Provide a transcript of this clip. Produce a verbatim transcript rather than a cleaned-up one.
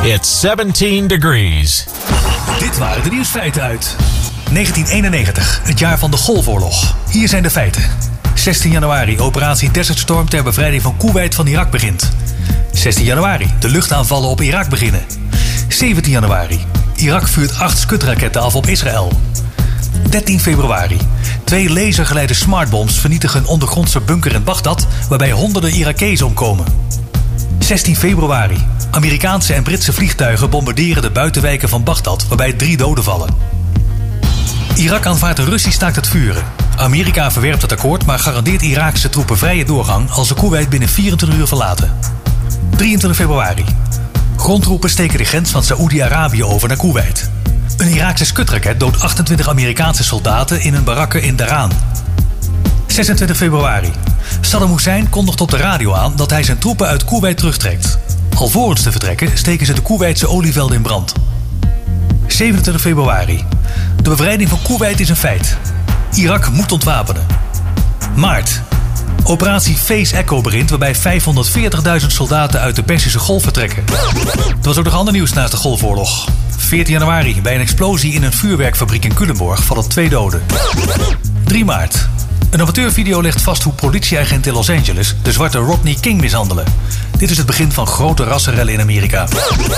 It's seventeen degrees. Dit waren de nieuwsfeiten uit negentien eenennegentig, het jaar van de Golfoorlog. Hier zijn de feiten. zestien januari, operatie Desert Storm ter bevrijding van Koeweit van Irak begint. zestien januari, de luchtaanvallen op Irak beginnen. zeventien januari, Irak vuurt acht Scud-raketten af op Israël. dertien februari, twee lasergeleide smartbombs vernietigen een ondergrondse bunker in Bagdad, waarbij honderden Irakezen omkomen. zestien februari, Amerikaanse en Britse vliegtuigen bombarderen de buitenwijken van Bagdad, waarbij drie doden vallen. Irak aanvaardt een Russisch staakt het vuren. Amerika verwerpt het akkoord, maar garandeert Iraakse troepen vrije doorgang als ze Koeweit binnen vierentwintig uur verlaten. drieëntwintig februari. Grondtroepen steken de grens van Saoedi-Arabië over naar Koeweit. Een Iraakse Scud-raket doodt achtentwintig Amerikaanse soldaten in hun barakken in Daran. zesentwintig februari. Saddam Hussein kondigt op de radio aan dat hij zijn troepen uit Koeweit terugtrekt. Alvorens te vertrekken steken ze de Koeweitse olievelden in brand. zevenentwintig februari. De bevrijding van Koeweit is een feit. Irak moet ontwapenen. Maart. Operatie Face Echo begint, waarbij vijfhonderdveertigduizend soldaten uit de Perzische Golf vertrekken. Er was ook nog ander nieuws naast de Golfoorlog. veertien januari. Bij een explosie in een vuurwerkfabriek in Culemborg vallen twee doden. drie maart. Een amateurvideo legt vast hoe politieagenten in Los Angeles de zwarte Rodney King mishandelen. Dit is het begin van grote rassenrellen in Amerika.